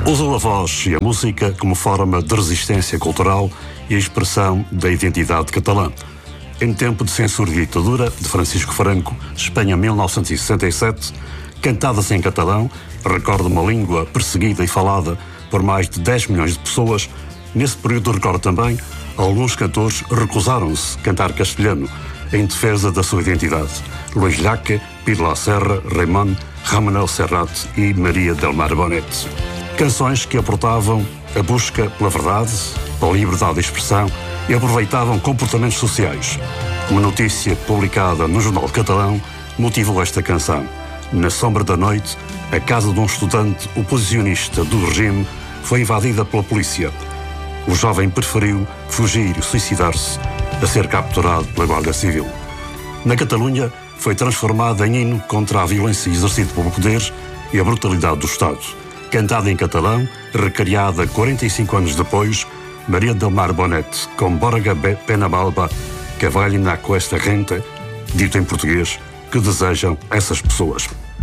Usou a voz e a música como forma de resistência cultural e expressão da identidade catalã. Em tempo de censura e ditadura de Francisco Franco, Espanha 1967, cantadas em catalão, recorda uma língua perseguida e falada por mais de 10 milhões de pessoas. Nesse período, recorda também, alguns cantores recusaram-se a cantar castelhano em defesa da sua identidade. Luís Llach, Pere La Serra, Raimon, Ramonel Serrat e Maria del Mar Bonet. Canções que aportavam a busca pela verdade, pela liberdade de expressão e aproveitavam comportamentos sociais. Uma notícia publicada no jornal catalão motivou esta canção. Na sombra da noite, a casa de um estudante oposicionista do regime foi invadida pela polícia. O jovem preferiu fugir e suicidar-se a ser capturado pela Guarda Civil. Na Catalunha, foi transformada em hino contra a violência exercida pelo poder e a brutalidade do Estado. Cantada em catalão, recriada 45 anos depois, Maria del Mar Bonet, com Borga Pena Balba, Cavalli na Cuesta Renta, dito em português, que desejam essas pessoas.